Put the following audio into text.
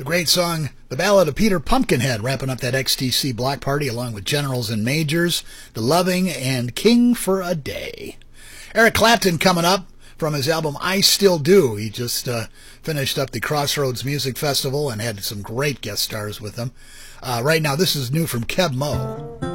great song, The Ballad of Peter Pumpkinhead, wrapping up that XTC block party along with Generals and Majors, The Loving, and King for a Day. Eric Clapton coming up from his album I Still Do. He just finished up the Crossroads Music Festival and had some great guest stars with him. Right now, this is new from Keb Mo.